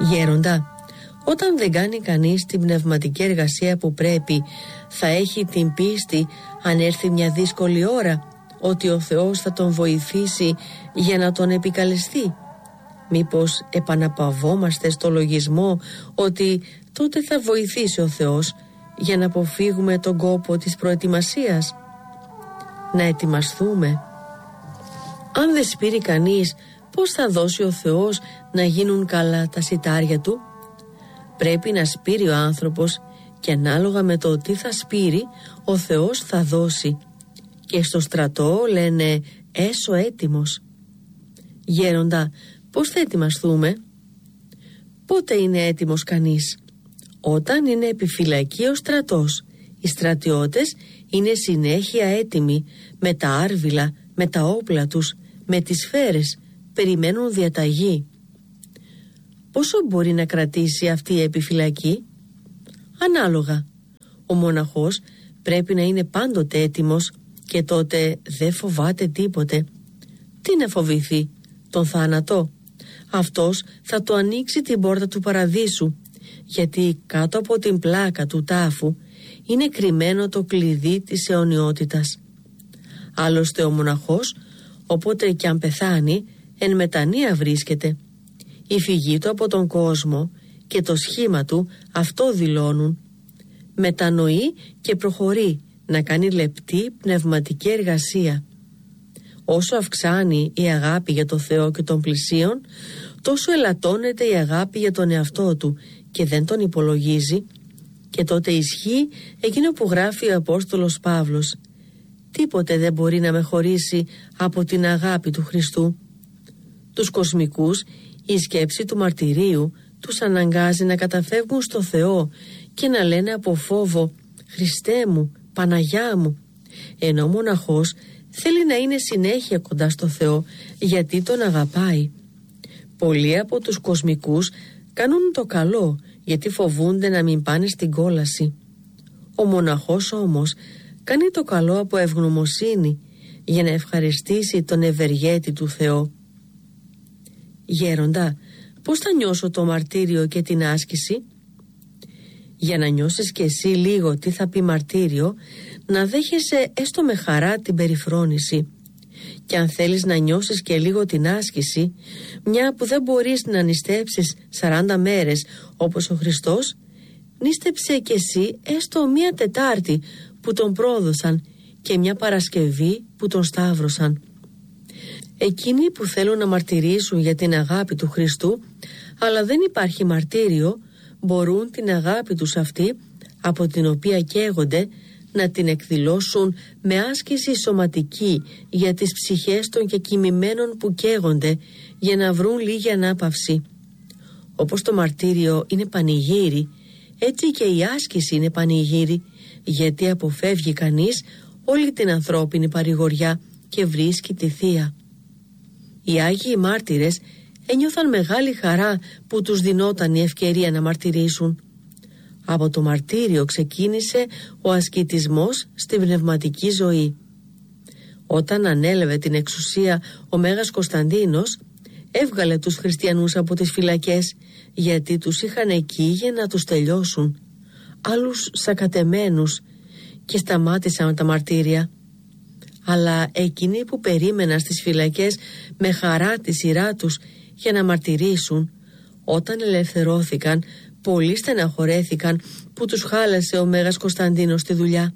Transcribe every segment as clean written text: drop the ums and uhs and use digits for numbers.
Γέροντα, όταν δεν κάνει κανείς την πνευματική εργασία που πρέπει, θα έχει την πίστη αν έρθει μια δύσκολη ώρα ότι ο Θεός θα τον βοηθήσει για να τον επικαλεστεί? Μήπως επαναπαυόμαστε στο λογισμό ότι τότε θα βοηθήσει ο Θεός για να αποφύγουμε τον κόπο της προετοιμασίας? Να ετοιμαστούμε. Αν δεν σπείρει κανείς, πώς θα δώσει ο Θεός να γίνουν καλά τα σιτάρια του? Πρέπει να σπείρει ο άνθρωπος και ανάλογα με το τι θα σπείρει, ο Θεός θα δώσει. Και στο στρατό λένε έσω έτοιμος. Γέροντα, πώς θα ετοιμαστούμε? Πότε είναι έτοιμος κανείς? Όταν είναι επιφυλακή ο στρατός. Οι στρατιώτες είναι συνέχεια έτοιμοι, με τα άρβιλα, με τα όπλα τους, με τις σφαίρες, περιμένουν διαταγή. Πόσο μπορεί να κρατήσει αυτή η επιφυλακή? Ανάλογα. Ο μοναχός πρέπει να είναι πάντοτε έτοιμος και τότε δεν φοβάται τίποτε. Τι να φοβηθεί? Τον θάνατο? Αυτός θα του ανοίξει την πόρτα του παραδείσου, γιατί κάτω από την πλάκα του τάφου είναι κρυμμένο το κλειδί της αιωνιότητας. Άλλωστε ο μοναχός, όποτε κι αν πεθάνει, εν μετανία βρίσκεται. Η φυγή του από τον κόσμο και το σχήμα του αυτό δηλώνουν. Μετανοεί και προχωρεί να κάνει λεπτή πνευματική εργασία. Όσο αυξάνει η αγάπη για το Θεό και τον πλησίον, τόσο ελαττώνεται η αγάπη για τον εαυτό του και δεν τον υπολογίζει, και τότε ισχύει εκείνο που γράφει ο Απόστολος Παύλος: «Τίποτε δεν μπορεί να με χωρίσει από την αγάπη του Χριστού». Τους κοσμικούς η σκέψη του μαρτυρίου τους αναγκάζει να καταφεύγουν στο Θεό και να λένε από φόβο «Χριστέ μου, Παναγιά μου», ενώ ο μοναχός θέλει να είναι συνέχεια κοντά στο Θεό γιατί τον αγαπάει. Πολλοί από τους κοσμικούς κάνουν το καλό γιατί φοβούνται να μην πάνε στην κόλαση. Ο μοναχός όμως κάνει το καλό από ευγνωμοσύνη για να ευχαριστήσει τον ευεργέτη του Θεό. Γέροντα, πώς θα νιώσω το μαρτύριο και την άσκηση? Για να νιώσεις κι εσύ λίγο τι θα πει μαρτύριο, να δέχεσαι έστω με χαρά την περιφρόνηση. Και αν θέλεις να νιώσεις και λίγο την άσκηση, μια που δεν μπορείς να νηστέψεις 40 μέρες όπως ο Χριστός, νήστεψε κι εσύ έστω μια Τετάρτη που τον πρόδωσαν και μια Παρασκευή που τον σταύρωσαν. Εκείνοι που θέλουν να μαρτυρήσουν για την αγάπη του Χριστού, αλλά δεν υπάρχει μαρτύριο, μπορούν την αγάπη τους αυτή, από την οποία καίγονται, να την εκδηλώσουν με άσκηση σωματική για τις ψυχές των κεκοιμημένων που καίγονται, για να βρουν λίγη ανάπαυση. Όπως το μαρτύριο είναι πανηγύρι, έτσι και η άσκηση είναι πανηγύρι, γιατί αποφεύγει κανείς όλη την ανθρώπινη παρηγοριά και βρίσκει τη Θεία. Οι Άγιοι Μάρτυρες ένιωθαν μεγάλη χαρά που τους δινόταν η ευκαιρία να μαρτυρήσουν. Από το μαρτύριο ξεκίνησε ο ασκητισμός στην πνευματική ζωή. Όταν ανέλαβε την εξουσία ο Μέγας Κωνσταντίνος, έβγαλε τους χριστιανούς από τις φυλακές, γιατί τους είχαν εκεί για να τους τελειώσουν, άλλους σακατεμένους, και σταμάτησαν τα μαρτύρια. Αλλά εκείνοι που περίμεναν στις φυλακές με χαρά τη σειρά τους για να μαρτυρήσουν, όταν ελευθερώθηκαν, πολλοί στεναχωρέθηκαν που τους χάλασε ο Μέγας Κωνσταντίνος τη δουλειά.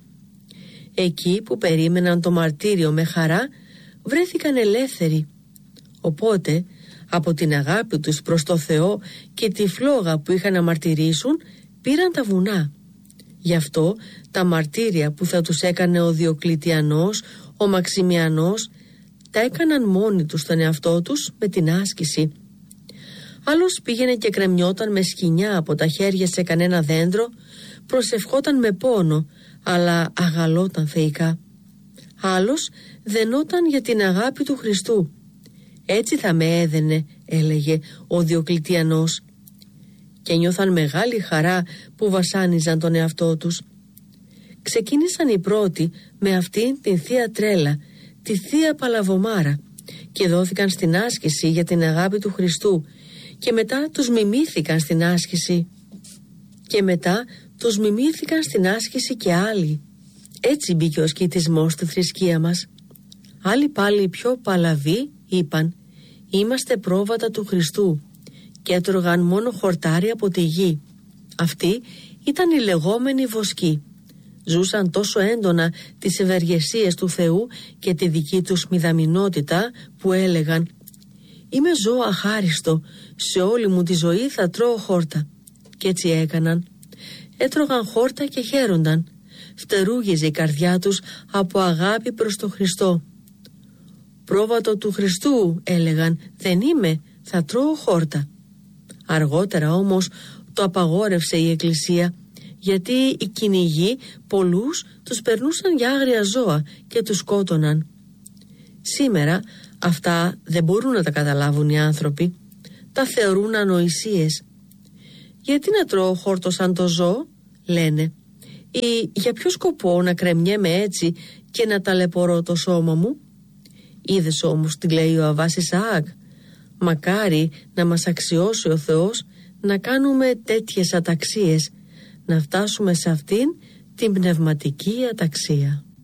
Εκεί που περίμεναν το μαρτύριο με χαρά, βρέθηκαν ελεύθεροι. Οπότε, από την αγάπη τους προς το Θεό και τη φλόγα που είχαν να μαρτυρήσουν, πήραν τα βουνά. Γι' αυτό τα μαρτύρια που θα τους έκανε ο Διοκλητιανός, ο Μαξιμιανός, τα έκαναν μόνοι τους στον εαυτό τους με την άσκηση. Άλλος πήγαινε και κρεμιόταν με σκοινιά από τα χέρια σε κανένα δέντρο, προσευχόταν με πόνο, αλλά αγαλόταν θεϊκά. Άλλος δενόταν για την αγάπη του Χριστού. «Έτσι θα με έδαινε», έλεγε ο Διοκλητιανός. Και νιώθαν μεγάλη χαρά που βασάνιζαν τον εαυτό τους. Ξεκίνησαν οι πρώτοι με αυτήν την Θεία Τρέλα, τη Θεία Παλαβομάρα, και δόθηκαν στην άσκηση για την αγάπη του Χριστού, και μετά τους μιμήθηκαν στην άσκηση. Και μετά τους μιμήθηκαν στην άσκηση και άλλοι. Έτσι μπήκε ο σκητισμός στη θρησκεία μας. Άλλοι πάλι πιο παλαβοί είπαν «Είμαστε πρόβατα του Χριστού» και έτρωγαν μόνο χορτάρι από τη γη. Αυτοί ήταν οι λεγόμενοι βοσκοί. Ζούσαν τόσο έντονα τις ευεργεσίες του Θεού και τη δική τους μηδαμινότητα που έλεγαν «Είμαι ζώο αχάριστο, σε όλη μου τη ζωή θα τρώω χόρτα». Και έτσι έκαναν. Έτρωγαν χόρτα και χαίρονταν. Φτερούγιζε η καρδιά τους από αγάπη προς τον Χριστό. «Πρόβατο του Χριστού», έλεγαν, «δεν είμαι, θα τρώω χόρτα». Αργότερα όμως το απαγόρευσε η Εκκλησία, γιατί οι κυνηγοί πολλούς τους περνούσαν για άγρια ζώα και τους σκότωναν. Σήμερα αυτά δεν μπορούν να τα καταλάβουν οι άνθρωποι. Τα θεωρούν ανοησίες. «Γιατί να τρώω χόρτο σαν το ζώο», λένε, «ή για ποιο σκοπό να κρεμιέμαι έτσι και να ταλαιπωρώ το σώμα μου». Είδες όμως τι λέει ο Αββάς Ισαάκ? Μακάρι να μας αξιώσει ο Θεός να κάνουμε τέτοιες αταξίες, να φτάσουμε σε αυτήν την πνευματική αταξία.